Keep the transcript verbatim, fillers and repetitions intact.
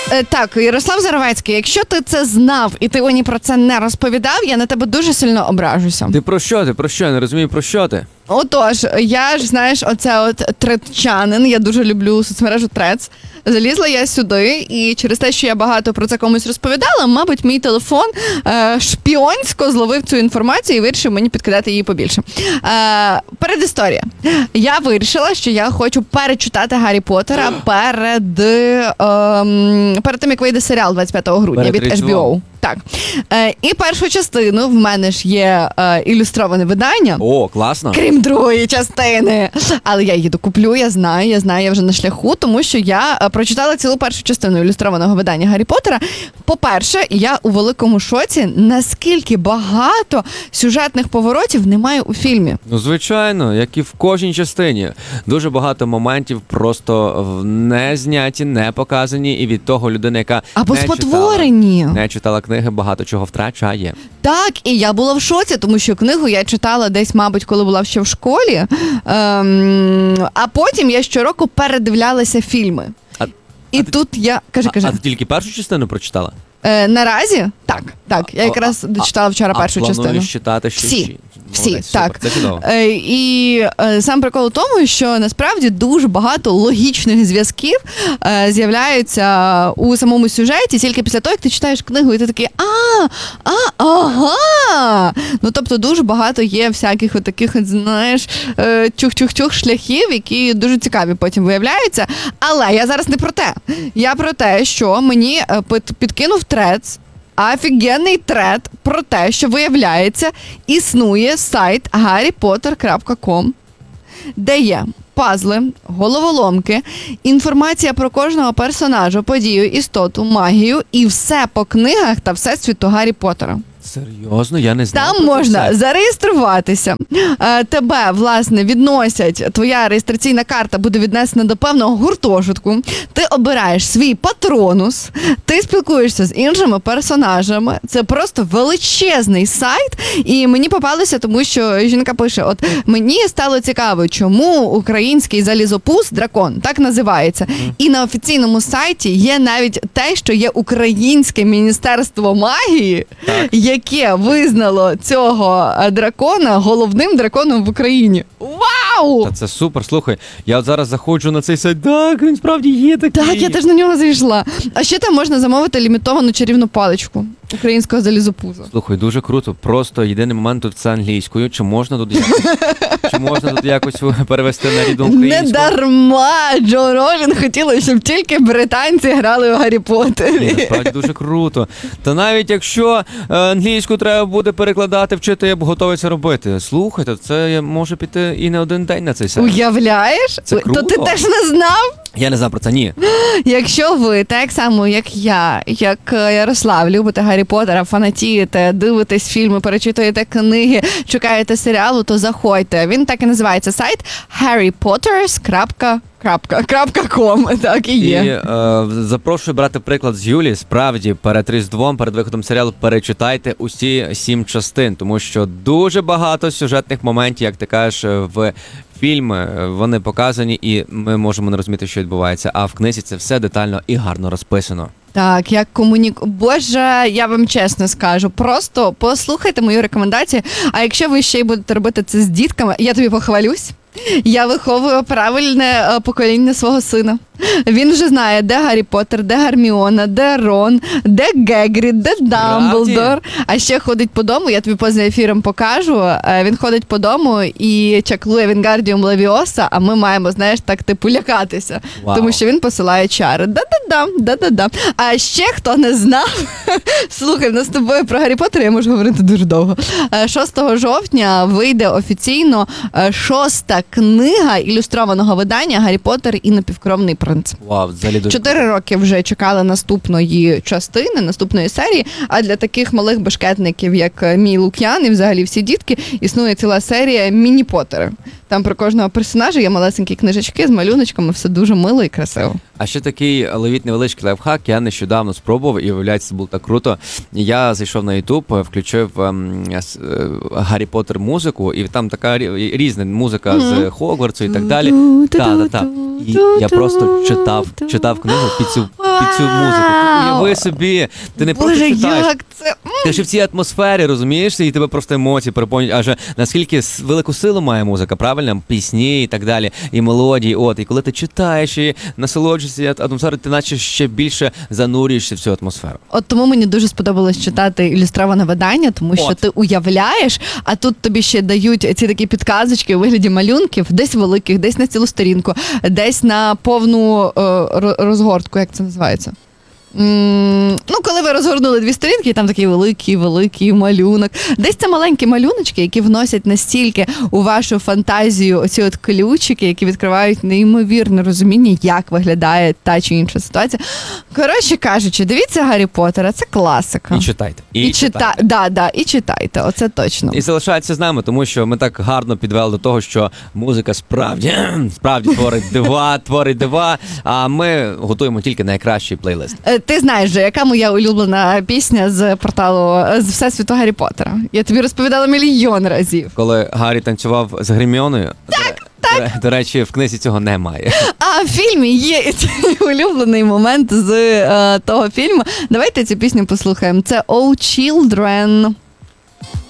Е, так, Ярослав Заровецький, якщо ти це знав і ти мені про це не розповідав, я на тебе дуже сильно ображуся. Ти про що? Ти про що? Я не розумію, про що ти? Отож, я ж, знаєш, оце от тредчанин, я дуже люблю соцмережу Трец. Залізла я сюди, і через те, що я багато про це комусь розповідала, мабуть, мій телефон е, шпіонсько зловив цю інформацію і вирішив мені підкидати її побільше. Е, передісторія. Я вирішила, що я хочу перечитати Гаррі Поттера перед, е, перед тим, як вийде серіал двадцять п'ятого грудня Перед від ейч бі о. Так. Е, і першу частину в мене ж є е, ілюстроване видання. О, класно. Крім другої частини. Але я її докуплю, я знаю, я знаю, я вже на шляху, тому що я е, прочитала цілу першу частину ілюстрованого видання Гаррі Поттера. По-перше, я у великому шоці, наскільки багато сюжетних поворотів немає у фільмі. Ну, звичайно, як і в кожній частині. Дуже багато моментів просто не зняті, не показані, і від того людина, яка Або не спотворені. читала, не читала книги, багато чого втрачає. Так, і я була в шоці, тому що книгу я читала десь, мабуть, коли була ще в школі, ем, а потім я щороку передивлялася фільми. А, і а тут ти, я... Кажи, кажи. А, а ти тільки першу частину прочитала? Е, наразі? Так, так. Я якраз а, дочитала вчора а, першу а частину. плануєш читати ще? Всі. Всі, Молодець, так. Супер, це чудово. Е, і е, сам прикол у тому, що насправді дуже багато логічних зв'язків е, з'являються у самому сюжеті, тільки після того, як ти читаєш книгу, і ти такий, а, а, ага. Ну, тобто дуже багато є всяких от таких, от, знаєш, е, чух-чух-чух шляхів, які дуже цікаві потім виявляються. Але я зараз не про те. Я про те, що мені е, підкинув Трец, офігенний тред про те, що, виявляється, існує сайт гаррі поттер крапка ком, де є пазли, головоломки, інформація про кожного персонажа, подію, істоту, магію і все по книгах та всесвіту Гаррі Поттера. Серйозно? Я не знав. Там можна зареєструватися. Тебе, власне, відносять, твоя реєстраційна карта буде віднесена до певного гуртожитку, ти обираєш свій патронус, ти спілкуєшся з іншими персонажами. Це просто величезний сайт, і мені попалося, тому що жінка пише, от мені стало цікаво, чому український залізопуст, дракон, так називається. Mm. І на офіційному сайті є навіть те, що є Українське Міністерство магії, так, яке визнало цього дракона головним драконом в Україні. Вау! Та це супер, слухай, я от зараз заходжу на цей сайт, так, він справді є такий. Так, я теж на нього зайшла. А ще там можна замовити лімітовану чарівну паличку українського залізопуза. Слухай, дуже круто, просто єдиний момент тут це англійською, чи можна тут якось, чи можна тут якось перевести на рідну українську? Не дарма Джо Ролінг хотіла, щоб тільки британці грали в Гаррі Поттері. Ні, насправді дуже круто. Та навіть якщо англійську треба буде перекладати, вчити, я б готовий це робити. Слухайте, це може піти і не один день на цей сайт. Уявляєш? Це круто. То ти теж не знав? Я не знав про це, ні. Якщо ви, так само, як я, як Ярослав, любите Гаррі Поттера, фанатієте, дивитесь фільми, перечитуєте книги, шукаєте серіалу, то заходьте. Він так і називається сайт гаррі поттерс крапка ком. Так і є. І е, запрошую брати приклад з Юлі. Справді, перед Різдвом, перед виходом серіалу перечитайте усі сім частин, тому що дуже багато сюжетних моментів, як ти кажеш, в фільми, вони показані, і ми можемо не розуміти, що відбувається. А в книзі це все детально і гарно розписано. Так, як комуніку... Боже, я вам чесно скажу, просто послухайте мою рекомендацію, а якщо ви ще й будете робити це з дітками, я тобі похвалюсь. Я виховую правильне покоління свого сина. Він вже знає, де Гаррі Поттер, де Герміона, де Рон, де Гегрід, де Дамблдор. А ще ходить по дому, я тобі поза ефіром покажу, він ходить по дому і чаклує Вінгардіум Левіоса, а ми маємо, знаєш, так типу лякатися. Вау. Тому що він посилає чари. Да-да-да, да-да-да. А ще, хто не знав, слухай, в нас з тобою про Гаррі Поттера я можу говорити дуже довго. шостого жовтня вийде офіційно шоста книга ілюстрованого видання «Гаррі Поттер і напівкровний принц». Вау, взагалі дуже... Чотири роки вже чекали наступної частини, наступної серії, а для таких малих бешкетників, як мій Лук'ян і взагалі всі дітки, існує ціла серія «Міні-Поттери». Там про кожного персонажа є малесенькі книжечки з малюночками, все дуже мило і красиво. А ще такий ловіть невеличкий лайфхак, я нещодавно спробував, і виявляється, це було так круто. Я зайшов на YouTube, включив ем, Гаррі Поттер музику, і там така різна музика mm-hmm. з Хогвартсу і так далі. Та-та-та. І я просто читав, читав книгу під цю під цю музику. Уяви собі, ти не Боже, просто читаєш. як це? Ти ж в цій атмосфері, розумієш, і тебе просто емоції переповнюють. Адже наскільки с- велику силу має музика, правильно? Пісні і так далі, і мелодії. От, і коли ти читаєш і насолоджуєшся атмосферою, ти наче ще більше занурюєшся в цю атмосферу. От тому мені дуже сподобалось читати ілюстроване видання, тому що От. ти уявляєш, а тут тобі ще дають ці такі підказочки у вигляді малюнків, десь великих, десь на цілу сторінку, десь на повну е, ро- розгортку, як це називається? М, Ну, коли ви розгорнули дві сторінки, і там такий великий, великий малюнок. Десь це маленькі малюночки, які вносять настільки у вашу фантазію оці от ключики, які відкривають неймовірне розуміння, як виглядає та чи інша ситуація. Коротше кажучи, дивіться Гаррі Поттера, це класика. І читайте. І, І чита... читайте. да, да, і читайте, оце точно. І залишається з нами, тому що ми так гарно підвели до того, що музика справді, справді творить дива, творить дива, а ми готуємо тільки найкращий плейлист. Е, Ти знаєш же, яка моя улюблена пісня з порталу з Всесвіту Гаррі Поттера? Я тобі розповідала мільйон разів. Коли Гаррі танцював з Герміоною, так, так. До, до речі, в книзі цього немає. А в фільмі є і цей улюблений момент з е, того фільму. Давайте цю пісню послухаємо. Це «Oh Children».